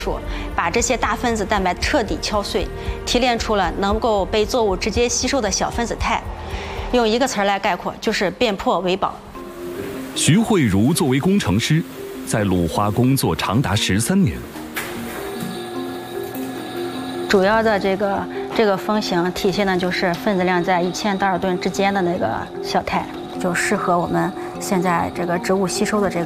把这些大分子蛋白彻底敲碎，提炼出了能够被作物直接吸收的小分子肽。用一个词儿来概括，就是变破为宝。 徐慧茹作为工程师，在鲁华工作长达13年。 主要的这个风型体现的就是分子量在1000到2吨之间的那个小肽，就适合我们现在这个植物吸收的这个。